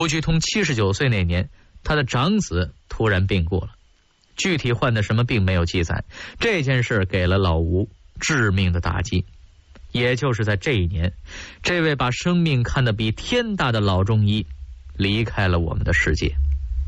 吴菊通79岁那年，他的长子突然病故了，具体患的什么病没有记载。这件事给了老吴致命的打击。也就是在这一年，这位把生命看得比天大的老中医离开了我们的世界。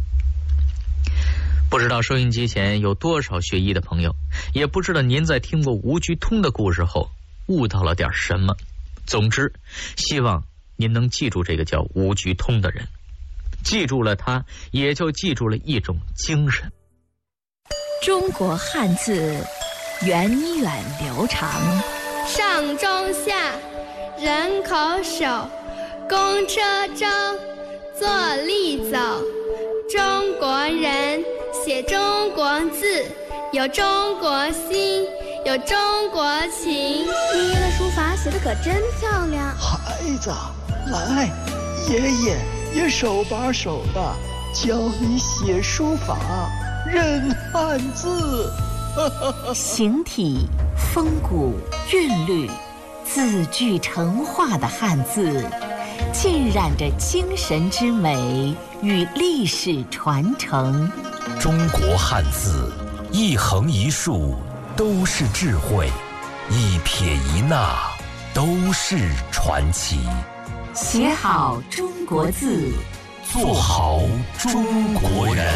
不知道收音机前有多少学医的朋友，也不知道您在听过吴菊通的故事后悟到了点什么。总之，希望您能记住这个叫吴菊通的人，记住了他，也就记住了一种精神。 中国汉字源远流长， 上中下，人口手，公车舟，坐立走。中国人写中国字，有中国心，有中国情。 爷爷的书法写得可真漂亮。 孩子，来，爷爷也手把手的教你写书法，认汉字。 形体、风骨、韵律，字句成画的汉字，浸染着精神之美与历史传承。 中国汉字，一横一竖都是智慧，一撇一捺都是传奇。 写好中国字， 做好中国人。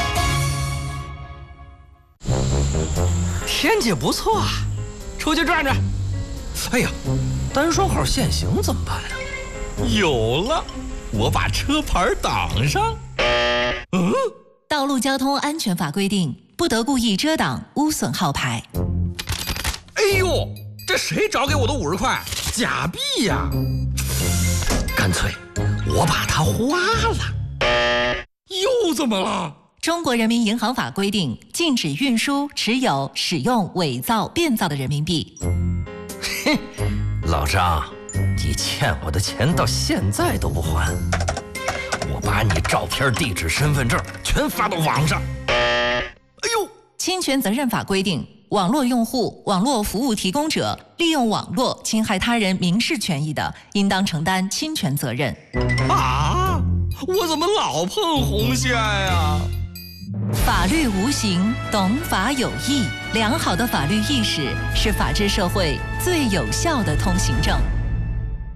天气不错啊，出去转转。哎呀，单双号限行怎么办呀？有了，我把车牌挡上。 道路交通安全法规定，不得故意遮挡、污损号牌。 哎呦，这谁找给我的50块？假币呀！干脆我把它花了。又怎么了？ 中国人民银行法规定，禁止运输、持有、使用伪造、变造的人民币。 嘿，老张，你欠我的钱到现在都不还，我把你照片、地址、身份证全发到网上。哎呦， 侵权责任法规定，网络用户、网络服务提供者利用网络侵害他人民事权益的，应当承担侵权责任。 啊，我怎么老碰红线呀？ 法律无形，懂法有义。良好的法律意识是法治社会最有效的通行证。